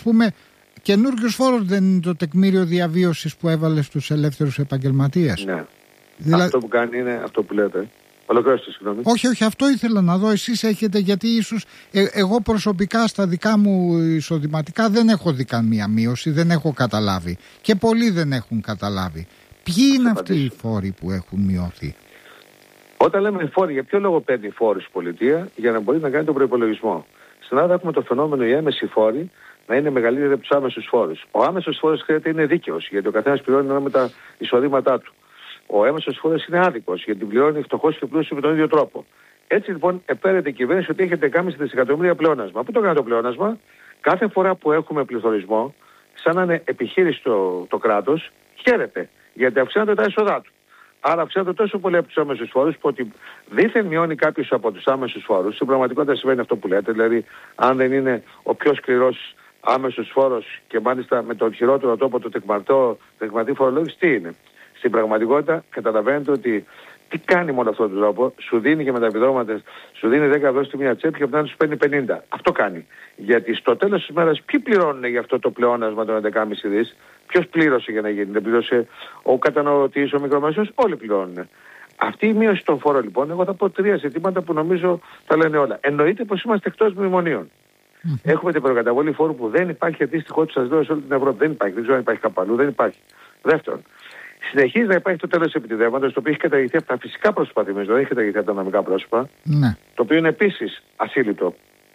πούμε, καινούργιος φόρος δεν είναι το τεκμήριο διαβίωσης που έβαλε στους ελεύθερους επαγγελματίες? Ναι. Αυτό που κάνει είναι αυτό που λέτε. Ολοκληρώστε, συγγνώμη. Όχι, αυτό ήθελα να δω. Εσείς έχετε, γιατί ίσως εγώ προσωπικά στα δικά μου εισοδηματικά δεν έχω δει καμία μείωση, δεν έχω καταλάβει. Και πολλοί δεν έχουν καταλάβει. Ποιοι είναι αυτοί οι φόροι που έχουν μειωθεί? Όταν λέμε φόροι, για ποιο λόγο παίρνει φόρους η πολιτεία? Για να μπορεί να κάνει τον προϋπολογισμό. Στην Ελλάδα έχουμε το φαινόμενο οι έμεσοι φόροι να είναι μεγαλύτεροι από τους άμεσους φόρους. Ο άμεσος φόρος χρειάζεται είναι δίκαιος, γιατί ο καθένας πληρώνει με τα εισοδήματά του. Ο έμεσος φόρος είναι άδικος, γιατί πληρώνει φτωχός και πλούσιος με τον ίδιο τρόπο. Έτσι λοιπόν επέρεται η κυβέρνηση ότι έχετε 10,5 δισεκατομμύρια πλεόνασμα. Πού το κάνει το πλεόνασμα? Κάθε φορά που έχουμε πληθωρισμό, σαν να είναι επιχείρηση το κράτος, χαίρεται, γιατί αυξάνονται τα έσοδά του. Άρα αυξάνονται τόσο πολύ από τους άμεσους φόρους που ότι δήθεν μειώνει κάποιος από τους άμεσους φόρους. Στην πραγματικότητα συμβαίνει αυτό που λέτε, δηλαδή αν δεν είναι ο πιο σκληρός άμεσος φόρος και μάλιστα με τον χειρότερο τρόπο το τεκματή φορολόγηση, τι είναι? Στην πραγματικότητα καταλαβαίνετε ότι τι κάνει με όλο αυτόν τον τρόπο? Σου δίνει και με τα επιδόματα, σου δίνει 10 ευρώ στη μία τσέπη και από την άλλη σου παίρνει 50. Αυτό κάνει. Γιατί στο τέλος της μέρας ποιοι πληρώνουν για αυτό το πλεόνασμα των 11,5 δις? Ποιος πλήρωσε για να γίνει? Δεν πλήρωσε ο καταναλωτής, ο μικρομεσαίος? Όλοι πληρώνουν. Αυτή η μείωση των φόρων λοιπόν, εγώ θα πω 3 ζητήματα που νομίζω τα λένε όλα. Εννοείται πως είμαστε εκτός μνημονίων. Έχουμε την προκαταβολή φόρου που δεν υπάρχει αντίστοιχο, σας λέω, σε όλη την Ευρώπη. Δεν υπάρχει, δεν ξέρω αν υπάρχει κάπου αλλού, δεν υπάρχει. Δεύτερον, συνεχίζει να υπάρχει το τέλος επιτιδεύματος, το οποίο έχει καταργηθεί από τα φυσικά πρόσωπα, θυμίζω, δεν έχει καταργηθεί από τα νομικά πρόσωπα, το οποίο είναι επίσης ασύλληπτο.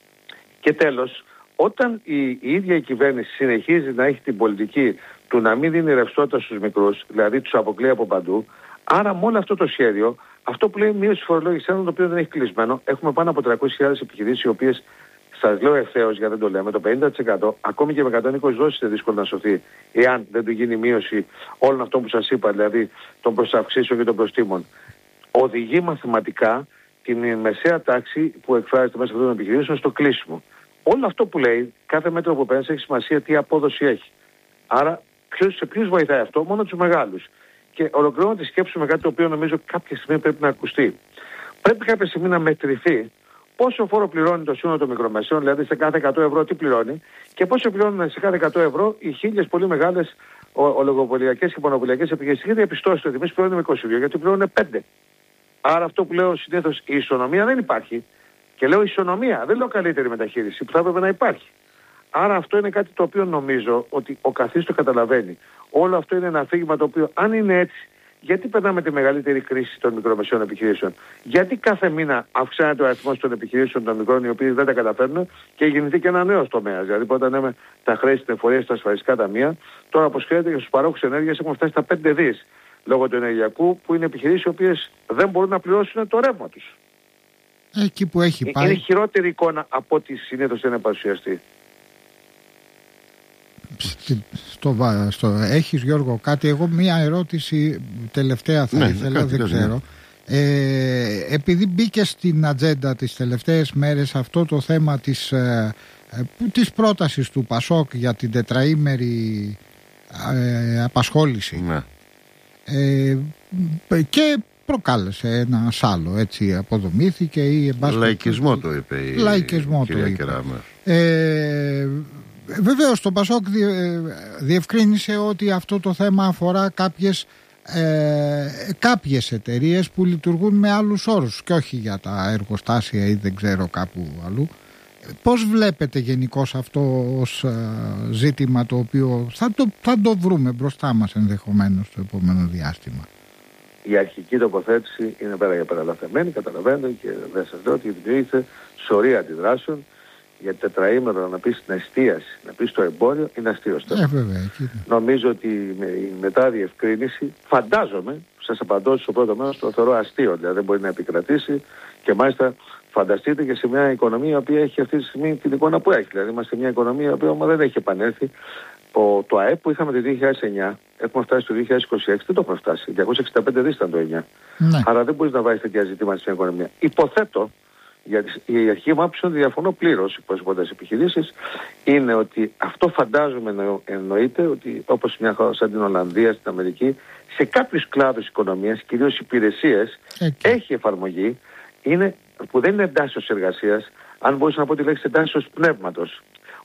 Και τέλος, όταν η ίδια η κυβέρνηση συνεχίζει να έχει την πολιτική του να μην δίνει ρευστότητα στους μικρούς, δηλαδή τους αποκλείει από παντού, άρα με όλο αυτό το σχέδιο, αυτό που λέει μείωση φορολόγησης, το οποίο δεν έχει κλεισμένο, έχουμε πάνω από 300.000 επιχειρήσεις οι οποίες, σας λέω ευθέως γιατί δεν το λέμε, το 50% ακόμη και με 120 δόσεις είναι δύσκολο να σωθεί, εάν δεν του γίνει μείωση όλων αυτών που σας είπα, δηλαδή των προσαυξήσεων και των προστίμων. Οδηγεί μαθηματικά την μεσαία τάξη που εκφράζεται μέσα αυτών των επιχειρήσεων στο κλείσιμο. Όλο αυτό που λέει, κάθε μέτρο που παίρνει έχει σημασία τι απόδοση έχει. Άρα, σε ποιους βοηθάει αυτό? Μόνο τους μεγάλους. Και ολοκληρώνω τη σκέψη με κάτι το οποίο νομίζω κάποια στιγμή πρέπει να ακουστεί. Πρέπει κάποια στιγμή να μετρηθεί πόσο φόρο πληρώνει το σύνολο των μικρομεσαίων, δηλαδή σε κάθε 100 ευρώ τι πληρώνει, και πόσο πληρώνουν σε κάθε 100 ευρώ οι 1.000 πολύ μεγάλες ολιγοπολιακές και μονοπωλιακές επιχειρήσεις. Γιατί διαπιστώσετε ότι εμείς πληρώνουμε 22, γιατί πληρώνουν 5. Άρα αυτό που λέω συνήθως, η ισονομία δεν υπάρχει. Και λέω ισονομία, δεν λέω καλύτερη μεταχείριση που θα έπρεπε να υπάρχει. Άρα αυτό είναι κάτι το οποίο νομίζω ότι ο καθής το καταλαβαίνει. Όλο αυτό είναι ένα αφήγημα το οποίο, αν είναι έτσι, γιατί περνάμε τη μεγαλύτερη κρίση των μικρομεσαίων επιχειρήσεων? Γιατί κάθε μήνα αυξάνεται ο αριθμός των επιχειρήσεων των μικρών οι οποίοι δεν τα καταφέρνουν και γεννηθεί και ένα νέο τομέα? Δηλαδή, όταν λέμε τα χρέη στην εφορία στα ασφαλιστικά ταμεία, τώρα όπως ξέρετε για τους παρόχους ενέργειας έχουμε φτάσει στα 5 δις λόγω του ενεργειακού, που είναι επιχειρήσεις οι οποίες δεν μπορούν να πληρώσουν το ρεύμα τους. Εκεί που έχει πάει. Είναι χειρότερη εικόνα από ό,τι συνήθως είναι παρουσιαστεί. Έχεις, Γιώργο, κάτι? Εγώ μία ερώτηση τελευταία θα ήθελα, δεν ξέρω. Επειδή μπήκε στην ατζέντα τις τελευταίες μέρες αυτό το θέμα της πρότασης του Πασόκ για την τετραήμερη απασχόληση, και προκάλεσε ένα σάλο, έτσι αποδομήθηκε, ή λαϊκισμό το είπε η κυρία Κεραμέρ. Βεβαίως το Πασόκ διευκρίνησε ότι αυτό το θέμα αφορά κάποιες εταιρείες που λειτουργούν με άλλους όρους και όχι για τα εργοστάσια ή δεν ξέρω κάπου αλλού. Πώς βλέπετε γενικώς αυτό ως ζήτημα, το οποίο θα το βρούμε μπροστά μας ενδεχομένως στο επόμενο διάστημα? Η αρχική τοποθέτηση είναι πέρα για παραλαθεμένη, καταλαβαίνετε, και δεν σας λέω ότι δημιουργείται σωρία αντιδράσεων. Για τετραήμερο να πεις στην εστίαση, να πεις στο εμπόριο, είναι αστείο. Νομίζω ότι η μετά διευκρίνηση, φαντάζομαι, σας απαντώ στο πρώτο μέρος, το θεωρώ αστείο, δηλαδή δεν μπορεί να επικρατήσει, και μάλιστα φανταστείτε και σε μια οικονομία η οποία έχει αυτή τη στιγμή την εικόνα που έχει. Δηλαδή είμαστε μια οικονομία η οποία δεν έχει επανέλθει. Το ΑΕΠ που είχαμε το 2009, έχουμε φτάσει το 2026, δεν το έχουμε φτάσει. 265 δις ήταν το 9. Άρα δεν μπορείς να βάζεις τέτοια ζητήματα στην οικονομία. Υποθέτω, γιατί η αρχή μου άποψη, διαφωνώ πλήρως υπό τις επιχειρήσεις, είναι ότι αυτό φαντάζομαι εννοείται ότι όπως μια χώρα σαν την Ολλανδία, στην Αμερική, σε κάποιους κλάδους οικονομίας, κυρίως υπηρεσίες, έχει εφαρμογή, που δεν είναι εντάσσεως εργασίας, αν μπορούσα να πω τη λέξη εντάσσεως πνεύματος.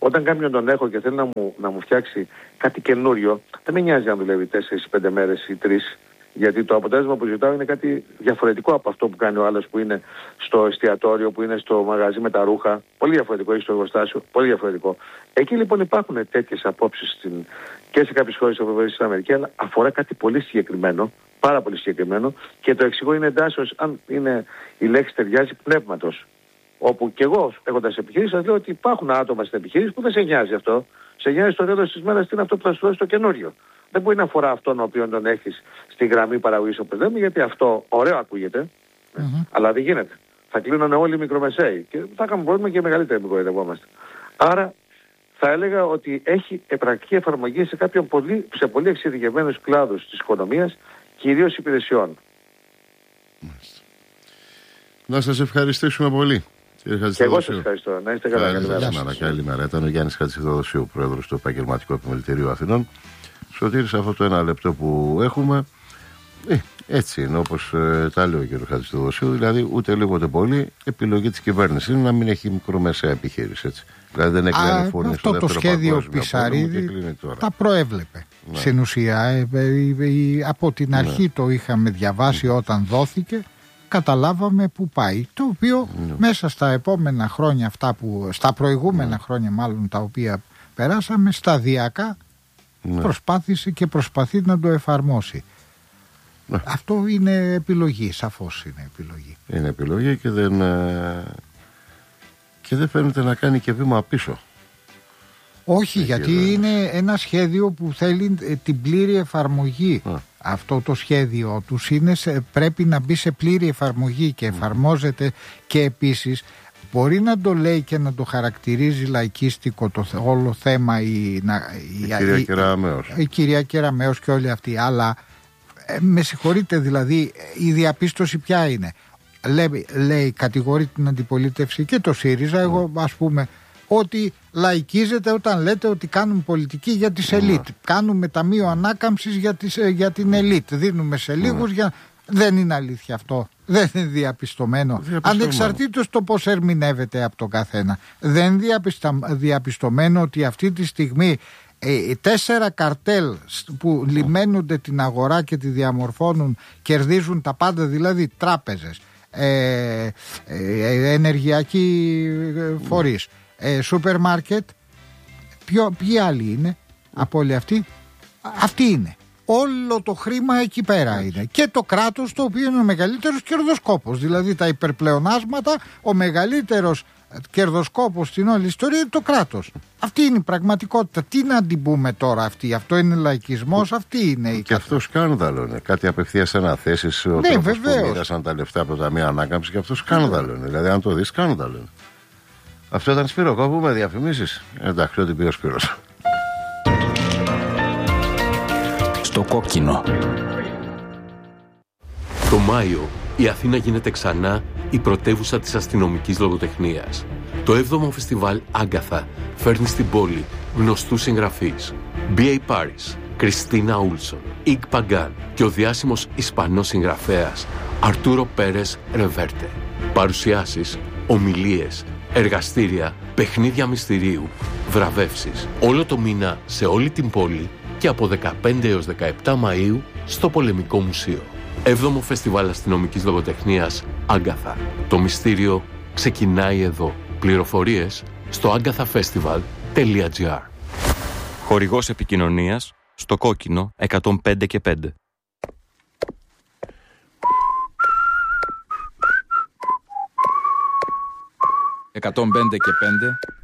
Όταν κάποιον τον έχω και θέλει να μου φτιάξει κάτι καινούριο, δεν με νοιάζει αν δουλεύει 4-5 μέρες ή 3. Γιατί το αποτέλεσμα που ζητάω είναι κάτι διαφορετικό από αυτό που κάνει ο άλλος που είναι στο εστιατόριο, που είναι στο μαγαζί με τα ρούχα. Πολύ διαφορετικό, ή στο εργοστάσιο. Πολύ διαφορετικό. Εκεί λοιπόν υπάρχουν τέτοιες απόψεις και σε κάποιες χώρες της Ευρωπαϊκής στην Αμερική, αλλά αφορά κάτι πολύ συγκεκριμένο, πάρα πολύ συγκεκριμένο, και το εξηγώ είναι εντάσσεως, αν είναι η λέξη ταιριάζει, πνεύματος. Όπου και εγώ έχοντας επιχείρηση, σας λέω ότι υπάρχουν άτομα στην επιχείρηση που δεν σε νοιάζει αυτό. Σε νοιάζει στο τέλος της μέρας τι είναι αυτό που θα σου δώσει το καινούριο. Δεν μπορεί να αφορά αυτόν ο οποίον τον έχεις στη γραμμή παραγωγής όπως λέμε, γιατί αυτό ωραίο ακούγεται, αλλά δεν γίνεται. Θα κλείνανε όλοι οι μικρομεσαίοι και θα είχαμε πρόβλημα και μεγαλύτεροι μικροειδευόμαστε. Άρα θα έλεγα ότι έχει πρακτική εφαρμογή σε πολύ εξειδικευμένους κλάδους της οικονομίας, κυρίως υπηρεσιών. Να σας ευχαριστήσουμε πολύ. Και εγώ σας ευχαριστώ. Να είστε καλά. Καλημέρα. Ήταν ο Γιάννης Χατζηθεοδοσίου, πρόεδρος του Επαγγελματικού Επιμελητηρίου Αθηνών. Σωτήρη, σε αυτό το 1 λεπτό που έχουμε, έτσι είναι όπως τα λέει ο κ. Χατζηθεοδοσίου, δηλαδή ούτε λίγο ούτε πολύ επιλογή της κυβέρνησης είναι να μην έχει μικρομεσαία επιχείρηση. Έτσι. Δηλαδή δεν έκλεινε φούρνη στο δεύτερο το σχέδιο Πισαρίδη τα προέβλεπε. Ναι. Στην ουσία, από την αρχή το είχαμε διαβάσει όταν δόθηκε. Καταλάβαμε που πάει, το οποίο μέσα στα επόμενα χρόνια στα προηγούμενα χρόνια μάλλον τα οποία περάσαμε σταδιακά προσπάθησε και προσπαθεί να το εφαρμόσει. Αυτό είναι επιλογή, σαφώς είναι επιλογή. Είναι επιλογή και δεν φαίνεται να κάνει και βήμα πίσω. Όχι, γιατί είναι ένα σχέδιο που θέλει την πλήρη εφαρμογή. Αυτό το σχέδιο τους πρέπει να μπει σε πλήρη εφαρμογή και εφαρμόζεται, και επίσης μπορεί να το λέει και να το χαρακτηρίζει λαϊκίστικο το όλο θέμα η κυρία Κεραμέως και όλοι αυτοί, αλλά με συγχωρείτε, δηλαδή η διαπίστωση ποια είναι? Λέει, κατηγορεί την αντιπολίτευση και το ΣΥΡΙΖΑ, εγώ ας πούμε, ότι λαϊκίζεται όταν λέτε ότι κάνουμε πολιτική για τις ελίτ. Κάνουμε ταμείο ανάκαμψης για την ελίτ. Δίνουμε σε λίγους για... Δεν είναι αλήθεια αυτό. Δεν είναι διαπιστωμένο. Ανεξαρτήτως το πώς ερμηνεύεται από τον καθένα. Δεν διαπιστωμένο ότι αυτή τη στιγμή 4 καρτέλ που λιμένονται την αγορά και τη διαμορφώνουν κερδίζουν τα πάντα, δηλαδή τράπεζες, ενεργειακοί φορείς, σούπερ μάρκετ. Ποιοι άλλοι είναι από όλοι αυτοί? Αυτοί είναι. Όλο το χρήμα εκεί πέρα είναι. Και το κράτος, το οποίο είναι ο μεγαλύτερος κερδοσκόπος. Δηλαδή τα υπερπλεονάσματα, ο μεγαλύτερος κερδοσκόπος στην όλη ιστορία είναι το κράτος. Αυτή είναι η πραγματικότητα. Τι να την πούμε τώρα αυτή? Αυτό είναι λαϊκισμός, αυτή είναι η... Και αυτό σκάνδαλο είναι. Κάτι απευθείας αναθέσεις, ο τρόπος που μοίρασαν τα λεφτά από το Ταμείο Ανάκαμψης, και αυτό σκάνδαλο είναι. Δηλαδή αν το δεις, σκάνδαλο είναι. Αυτό ήταν Σπύρο, κόβουμε διαφημίσεις. Εντάξει, ό,τι πει ο Σπύρος. Στο κόκκινο. Το Μάιο η Αθήνα γίνεται ξανά η πρωτεύουσα της αστυνομικής λογοτεχνίας. Το 7ο φεστιβάλ Άγκαθα φέρνει στην πόλη γνωστούς συγγραφείς. B.A. Paris, Κριστίνα Ούλσον, Ικ Παγκάν και ο διάσημος Ισπανός συγγραφέας Αρτούρο Πέρες Ρεβέρτε. Παρουσιάσεις, ομιλίες, εργαστήρια, παιχνίδια μυστηρίου, βραβεύσεις. Όλο το μήνα σε όλη την πόλη και από 15 έως 17 Μαΐου στο Πολεμικό Μουσείο. 7ο Φεστιβάλ Αστυνομικής Λογοτεχνίας Άγκαθα. Το μυστήριο ξεκινάει εδώ. Πληροφορίες στο agathafestival.gr. Χορηγός επικοινωνίας στο κόκκινο 105 και 5. 105 και 5